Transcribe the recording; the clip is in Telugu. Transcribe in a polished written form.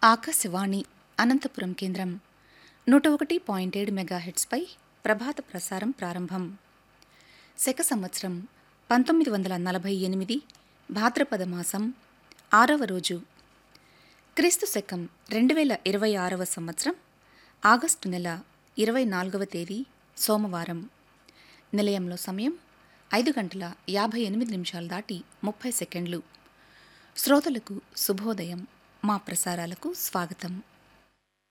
ఆకాశవాణి అనంతపురం కేంద్రం 101.7 మెగాహెట్స్పై ప్రభాత ప్రసారం ప్రారంభం. శక సంవత్సరం 1948 భాద్రపద మాసం 6వ రోజు, క్రీస్తు శకం 2026వ సంవత్సరం ఆగస్టు నెల 24వ తేదీ సోమవారం. నిలయంలో సమయం 5:58 దాటి 30 సెకండ్లు. శ్రోతలకు శుభోదయం. మా ప్రసారాలకు స్వాగతం.